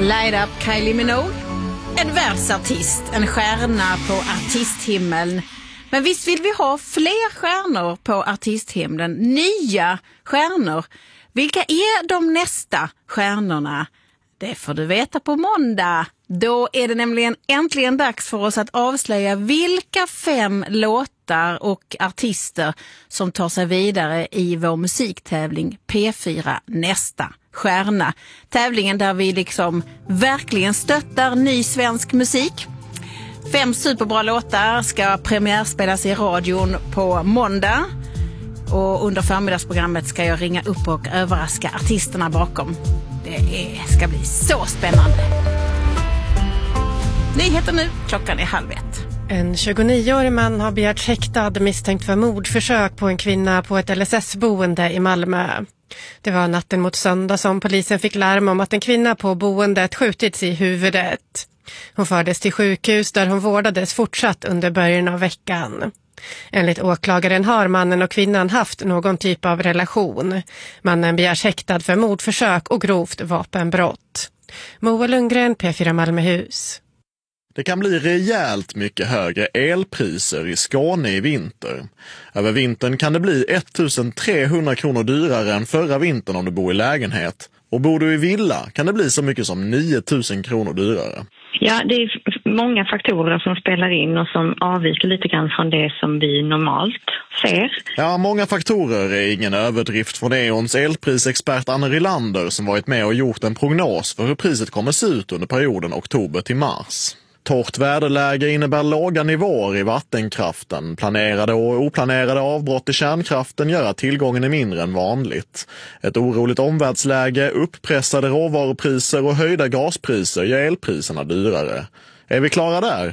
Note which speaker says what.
Speaker 1: Light Up Kylie Minogue. En världsartist, en stjärna på artisthimmeln. Men visst vill vi ha fler stjärnor på artisthimlen, nya stjärnor. Vilka är de nästa stjärnorna? Det får du veta på måndag. Då är det nämligen äntligen dags för oss att avslöja vilka 5 låtar och artister som tar sig vidare i vår musiktävling P4 Nästa stjärna. Tävlingen där vi liksom verkligen stöttar ny svensk musik. 5 superbra låtar ska premiärspelas i radion på måndag. Och under förmiddagsprogrammet ska jag ringa upp och överraska artisterna bakom. Det ska bli så spännande. Nyheter nu, klockan är 12:30.
Speaker 2: En 29-årig man har begärts häktad misstänkt för mordförsök på en kvinna på ett LSS-boende i Malmö. Det var natten mot söndag som polisen fick larm om att en kvinna på boendet skjutits i huvudet. Hon fördes till sjukhus där hon vårdades fortsatt under början av veckan. Enligt åklagaren har mannen och kvinnan haft någon typ av relation. Mannen begärs häktad för mordförsök och grovt vapenbrott. Moa Lundgren, P4 Malmöhus.
Speaker 3: Det kan bli rejält mycket högre elpriser i Skåne i vinter. Över vintern kan det bli 1300 kronor dyrare än förra vintern om du bor i lägenhet. Och bor du i villa kan det bli så mycket som 9000 kronor dyrare.
Speaker 4: Ja, det är många faktorer som spelar in och som avviker lite grann från det som vi normalt ser.
Speaker 3: Ja, många faktorer är ingen överdrift från E.ONs elprisexpert Anne Rylander som varit med och gjort en prognos för hur priset kommer se ut under perioden oktober till mars. Torrt väderläge innebär låga nivåer i vattenkraften. Planerade och oplanerade avbrott i kärnkraften gör att tillgången är mindre än vanligt. Ett oroligt omvärldsläge, upppressade råvarupriser och höjda gaspriser gör elpriserna dyrare. Är vi klara där?